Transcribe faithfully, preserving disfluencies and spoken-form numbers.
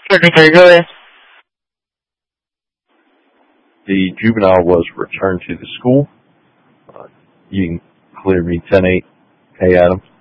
Secretary, go ahead. The juvenile was returned to the school. Uh, you can clear me ten eight. Hey, Adam.